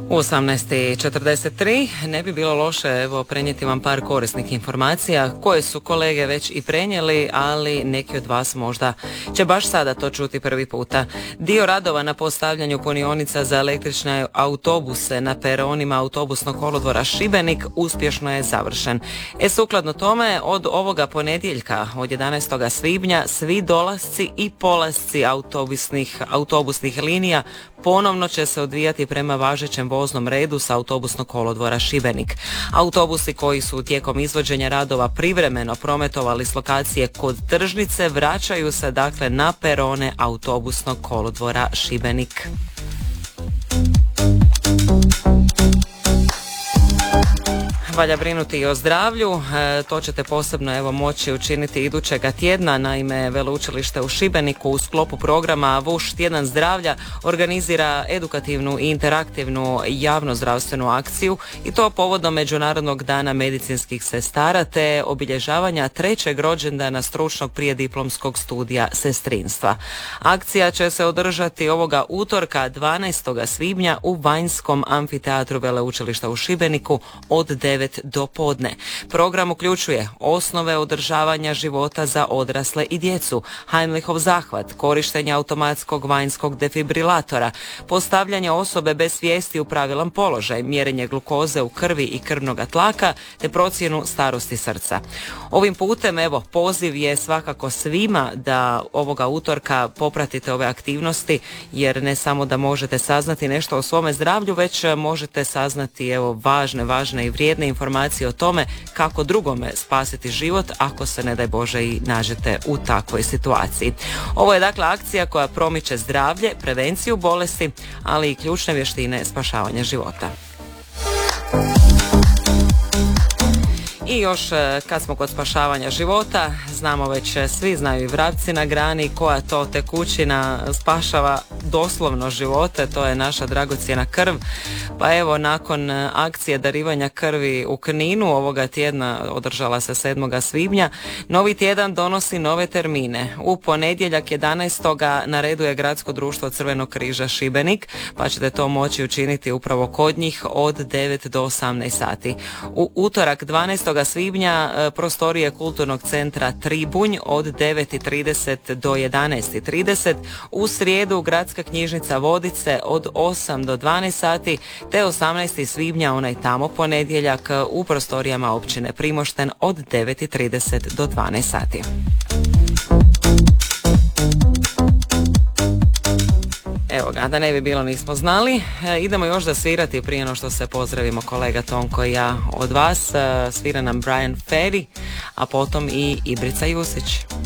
U 18:43 ne bi bilo loše prenijeti vam par korisnih informacija koje su kolege već i prenijeli, ali neki od vas možda će baš sada to čuti prvi puta. Dio radova na postavljanju punionica za električne autobuse na peronima autobusnog kolodvora Šibenik uspješno je završen. Sukladno tome, od ovoga ponedjeljka, od 11. svibnja, svi dolasci i polasci autobusnih linija ponovno će se odvijati prema važećem voznom redu sa autobusnog kolodvora Šibenik. Autobusi koji su tijekom izvođenja radova privremeno prometovali s lokacije kod tržnice vraćaju se dakle na perone autobusnog kolodvora Šibenik. Valja brinuti i o zdravlju, to ćete posebno moći učiniti idućega tjedna. Naime, Veleučilište u Šibeniku u sklopu programa VUŠ Tjedan zdravlja organizira edukativnu i interaktivnu javnozdravstvenu akciju i to povodom Međunarodnog dana medicinskih sestara te obilježavanja 3. rođendana stručnog prijediplomskog studija sestrinstva. Akcija će se održati ovoga utorka 12. svibnja u Vanjskom amfiteatru Veleučilišta u Šibeniku od 9 do podne. Program uključuje osnove održavanja života za odrasle i djecu, Heimlichov zahvat, korištenje automatskog vanjskog defibrilatora, postavljanje osobe bez svijesti u pravilan položaj, mjerenje glukoze u krvi i krvnog tlaka te procjenu starosti srca. Ovim putem, poziv je svakako svima da ovoga utorka popratite ove aktivnosti, jer ne samo da možete saznati nešto o svome zdravlju, već možete saznati važne i vrijedne informacije o tome kako drugome spasiti život ako se, ne daj Bože, i nađete u takvoj situaciji. Ovo je dakle akcija koja promiče zdravlje, prevenciju bolesti, ali i ključne vještine spašavanja života. I još kad smo kod spašavanja života, znamo već svi, znaju i vrapci na grani koja to tekućina spašava doslovno živote, to je naša dragocjena krv. Pa nakon akcije darivanja krvi u Kninu ovoga tjedna, održala se 7. svibnja, novi tjedan donosi nove termine. U ponedjeljak 11. na redu je Gradsko društvo Crvenog križa Šibenik, pa ćete to moći učiniti upravo kod njih od 9 do 18 sati. U utorak 12. svibnja prostorije Kulturnog centra Tribunj od 9:30 do 11:30, u srijedu Gradska knjižnica Vodice od 8 do 12 sati, te 18. svibnja, onaj tamo ponedjeljak, u prostorijama općine Primošten od 9:30 do 12 sati. Evo ga, da ne bi bilo nismo znali. Idemo još da svirati prije no što se pozdravimo kolega Tonko i ja od vas. Svira nam Brian Ferry, a potom i Ibrica Jusić.